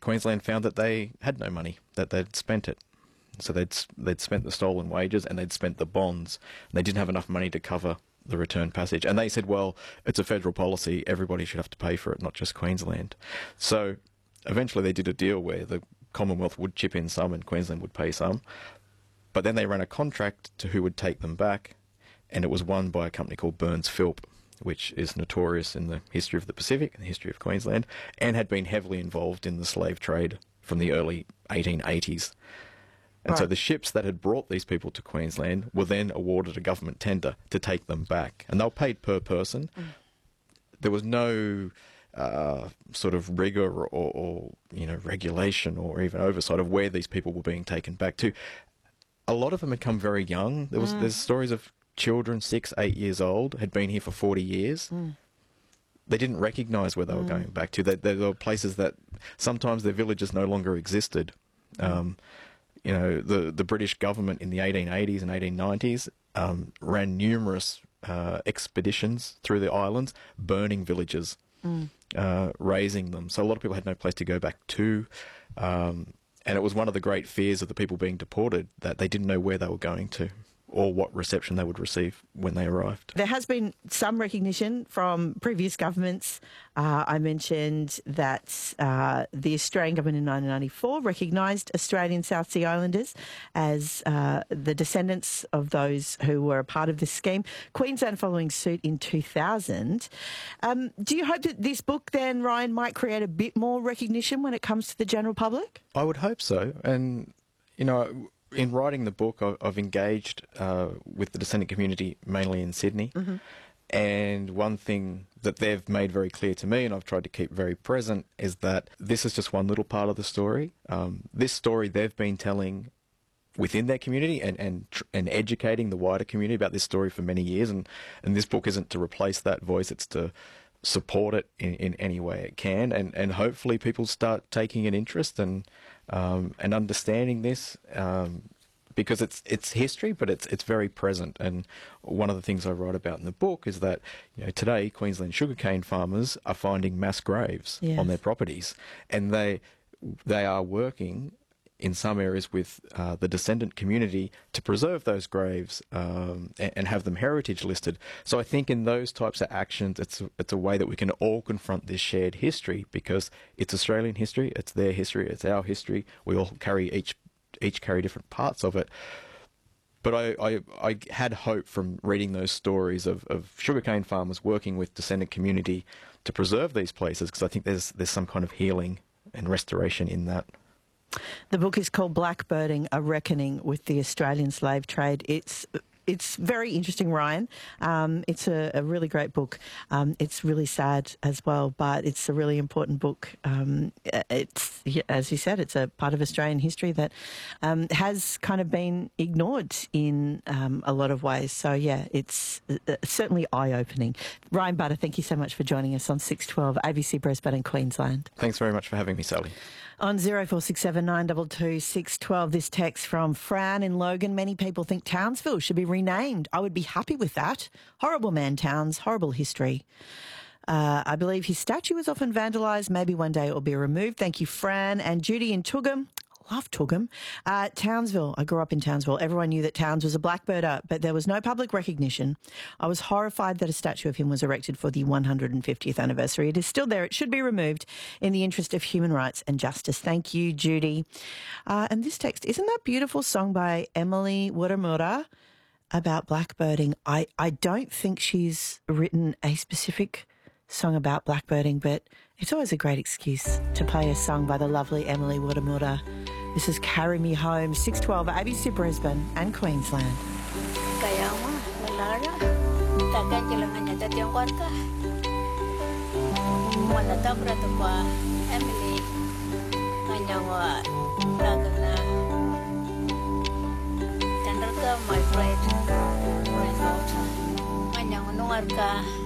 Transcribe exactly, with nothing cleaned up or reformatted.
Queensland found that they had no money, that they'd spent it. So they'd they'd spent the stolen wages and they'd spent the bonds. And they didn't have enough money to cover the return passage. And they said, well, it's a federal policy, everybody should have to pay for it, not just Queensland. So eventually they did a deal where the Commonwealth would chip in some and Queensland would pay some. But then they ran a contract to who would take them back, and it was won by a company called Burns Philp, which is notorious in the history of the Pacific and the history of Queensland, and had been heavily involved in the slave trade from the early eighteen eighties. And right. so the ships that had brought these people to Queensland were then awarded a government tender to take them back. And they were paid per person. Mm. There was no uh, sort of rigour or, or, or, you know, regulation or even oversight of where these people were being taken back to. A lot of them had come very young. There was mm. There's stories of children, six, eight years old, had been here for forty years. Mm. They didn't recognise where they were mm. going back to. They, there were places that sometimes their villages no longer existed. Mm. Um, you know, the, the British government in the eighteen eighties and eighteen nineties um, ran numerous uh, expeditions through the islands, burning villages, mm. uh, razing them. So a lot of people had no place to go back to. Um, and it was one of the great fears of the people being deported, that they didn't know where they were going to or what reception they would receive when they arrived. There has been some recognition from previous governments. Uh, I mentioned that uh, the Australian government in nineteen ninety-four recognised Australian South Sea Islanders as uh, the descendants of those who were a part of this scheme. Queensland following suit in two thousand. Um, do you hope that this book then, Ryan, might create a bit more recognition when it comes to the general public? I would hope so. And, you know, in writing the book, I've engaged uh, with the descendant community, mainly in Sydney. Mm-hmm. And one thing that they've made very clear to me, and I've tried to keep very present, is that this is just one little part of the story. Um, this story they've been telling within their community and, and, and educating the wider community about this story for many years. And, and this book isn't to replace that voice, it's to support it in, in any way it can. And, and hopefully people start taking an interest and Um, and understanding this, um, because it's it's history, but it's it's very present. And one of the things I write about in the book is that, you know, today Queensland sugarcane farmers are finding mass graves yes. on their properties, and they they are working in some areas with uh, the descendant community to preserve those graves um, and, and have them heritage listed. So I think in those types of actions, it's it's a way that we can all confront this shared history, because it's Australian history, it's their history, it's our history. We all carry each each carry different parts of it. But I, I, I had hope from reading those stories of, of sugarcane farmers working with descendant community to preserve these places, because I think there's there's some kind of healing and restoration in that. The book is called Blackbirding, A Reckoning with the Australian Slave Trade. It's it's very interesting, Ryan. Um, it's a, a really great book. Um, it's really sad as well, but it's a really important book. Um, it's, as you said, it's a part of Australian history that um, has kind of been ignored in um, a lot of ways. So, yeah, it's uh, certainly eye-opening. Ryan Butter, thank you so much for joining us on six twelve A B C Brisbane and Queensland. Thanks very much for having me, Sally. On zero four six seven nine two two six one two, this text from Fran in Logan. Many people think Townsville should be renamed. I would be happy with that. Horrible man, Towns. Horrible history. Uh, I believe his statue is often vandalised. Maybe one day it will be removed. Thank you, Fran. And Judy in Toogoom. Love Toogoom. Uh, Townsville. I grew up in Townsville. Everyone knew that Towns was a blackbirder, but there was no public recognition. I was horrified that a statue of him was erected for the one hundred fiftieth anniversary. It is still there. It should be removed in the interest of human rights and justice. Thank you, Judy. Uh, and this text, isn't that beautiful song by Emily Wuramura about blackbirding? I, I don't think she's written a specific song about blackbirding, but it's always a great excuse to play a song by the lovely Emily Wuramura. This is Carry Me Home, six twelve A B C Brisbane and Queensland. Kaya mo, Lara, tagan kailangan niya dati ang warga. Wala tabra to pa Emily, kanya wa tagan na. Tandar ka, my friend, friend out. Kanya nung warga.